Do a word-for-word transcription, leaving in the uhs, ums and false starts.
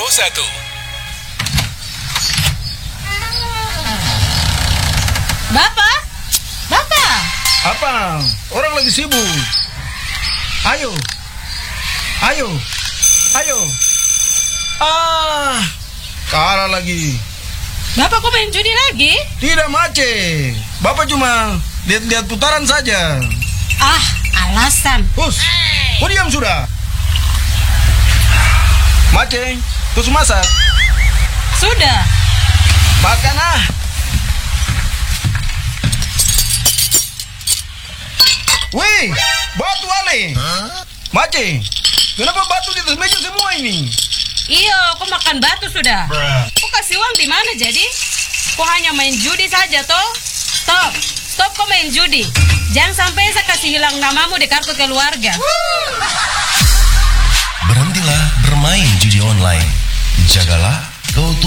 nol satu. Bapak? Bapak? Apa? Orang lagi sibuk. Ayo. Ayo. Ayo. Ah, kalah lagi. Bapak kok main judi lagi? Tidak, Mace. Bapak cuma lihat-lihat putaran saja. Ah, alasan. Hus, kau diam sudah. Mace, terus masak. Sudah. Makan ah. Wih, batu ale. Mace, kenapa batu di atas meja semua ini? Iyo, kok makan batu sudah? Kok kasih uang di mana jadi? Kok hanya main judi saja toh? Stop, stop kok main judi. Jangan sampai saya kasih hilang namamu di kartu keluarga. Berhentilah bermain judi online.